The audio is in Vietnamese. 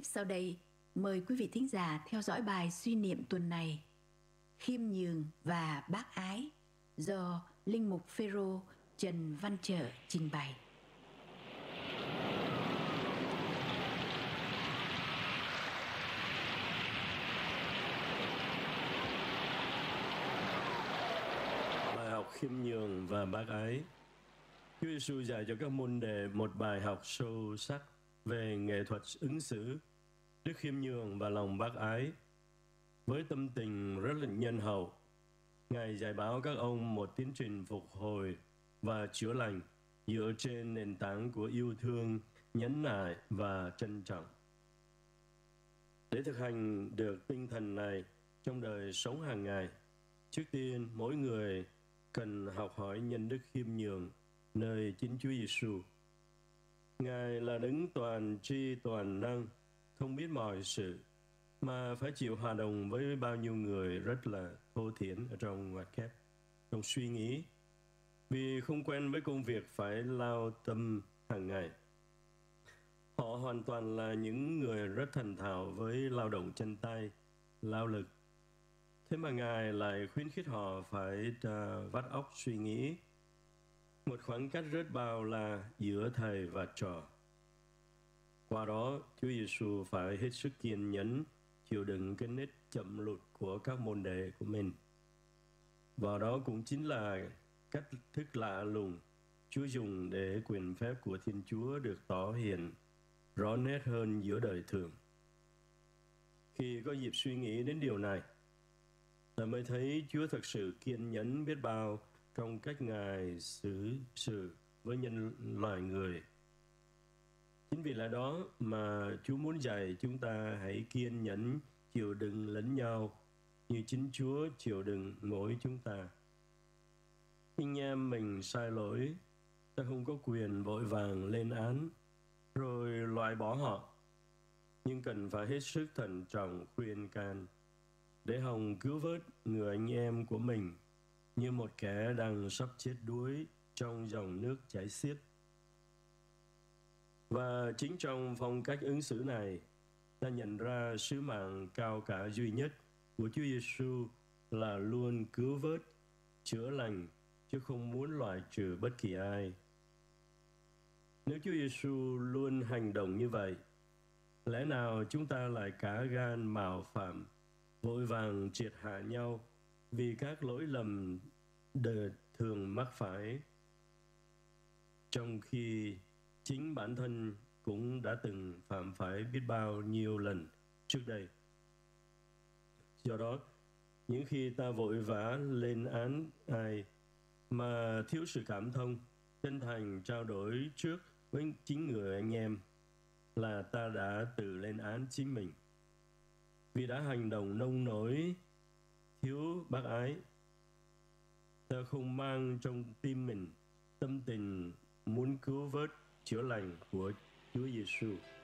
sau đây, mời quý vị thính giả theo dõi bài suy niệm tuần này Khiêm nhường và bác ái do Linh mục Phêrô Trần Văn Trợ trình bày. Bài học khiêm nhường và bác ái. Chúa Giêsu dạy cho các môn đệ một bài học sâu sắc về nghệ thuật ứng xử, đức khiêm nhường và lòng bác ái. Với tâm tình rất là nhân hậu, Ngài dạy bảo các ông một tiến trình phục hồi và chữa lành dựa trên nền tảng của yêu thương, nhẫn nại và trân trọng. Để thực hành được tinh thần này trong đời sống hàng ngày, trước tiên mỗi người cần học hỏi nhân đức khiêm nhường nơi chính Chúa Giêsu. Ngài là đấng toàn tri toàn năng, không biết mọi sự, mà phải chịu hòa đồng với bao nhiêu người rất là thô thiển ở trong ngoặc kép, trong suy nghĩ, vì không quen với công việc phải lao tâm hàng ngày. Họ hoàn toàn là những người rất thành thạo với lao động chân tay, lao lực. Thế mà Ngài lại khuyến khích họ phải vắt óc suy nghĩ, một khoảng cách rất bao la giữa thầy và trò. Qua đó, Chúa Giêsu phải hết sức kiên nhẫn, chịu đựng cái nết chậm lụt của các môn đệ của mình. Và đó cũng chính là cách thức lạ lùng Chúa dùng để quyền phép của Thiên Chúa được tỏ hiện rõ nét hơn giữa đời thường. Khi có dịp suy nghĩ đến điều này, ta mới thấy Chúa thật sự kiên nhẫn biết bao trong cách Ngài xử sự với nhân loài người. Chính vì lẽ đó mà Chúa muốn dạy chúng ta hãy kiên nhẫn chịu đựng lẫn nhau như chính Chúa chịu đựng mỗi chúng ta. Khi anh em mình sai lỗi, ta không có quyền vội vàng lên án rồi loại bỏ họ, nhưng cần phải hết sức thận trọng khuyên can để hòng cứu vớt người anh em của mình như một kẻ đang sắp chết đuối trong dòng nước chảy xiết. Và chính trong phong cách ứng xử này, ta nhận ra sứ mạng cao cả duy nhất của Chúa Giêsu là luôn cứu vớt, chữa lành, chứ không muốn loại trừ bất kỳ ai. Nếu Chúa Giêsu luôn hành động như vậy, lẽ nào chúng ta lại cả gan mạo phạm, vội vàng triệt hạ nhau vì các lỗi lầm đời thường mắc phải, trong khi chính bản thân cũng đã từng phạm phải biết bao nhiêu lần trước đây. Do đó, những khi ta vội vã lên án ai mà thiếu sự cảm thông, chân thành trao đổi trước với chính người anh em, là ta đã tự lên án chính mình. Vì đã hành động nông nổi, thiếu bác ái, ta không mang trong tim mình tâm tình muốn cứu vớt, chữa lành của Chúa Giêsu.